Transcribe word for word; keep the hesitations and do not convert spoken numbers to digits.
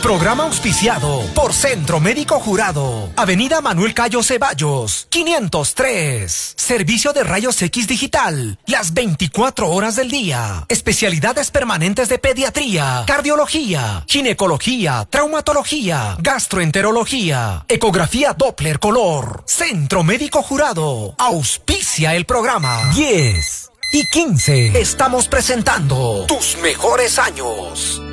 Programa auspiciado por Centro Médico Jurado. Avenida Manuel Cayo Ceballos, quinientos tres. Servicio de rayos X digital, las veinticuatro horas del día. Especialidades permanentes de pediatría, cardiología, ginecología, traumatología, gastroenterología, ecografía Doppler color. Centro Médico Jurado auspicia el programa. diez y quince. Estamos presentando tus mejores años.